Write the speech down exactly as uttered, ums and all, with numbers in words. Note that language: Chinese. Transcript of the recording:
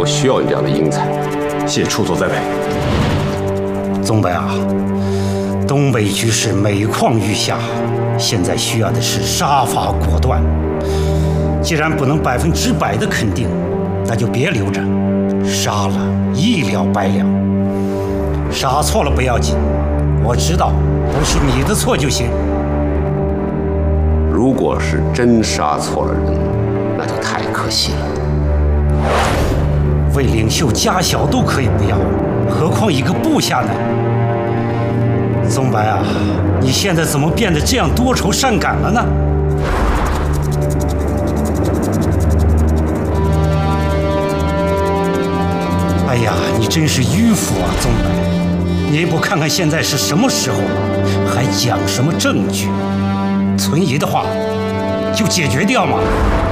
我需要你这样的英才。 谢处座栽培。 宗伯啊，东北局势每况愈下，现在需要的是杀伐果断。既然不能百分之百的肯定，那就别留着，杀了一了百了。杀错了不要紧，我知道不是你的错就行。 如果是真杀错了人，那就太可惜了。 为领袖家小都可以不要，何况一个部下呢？宗白啊，你现在怎么变得这样多愁善感了呢？哎呀，你真是迂腐啊，宗白！你也不看看现在是什么时候了，还讲什么证据？存疑的话，就解决掉嘛。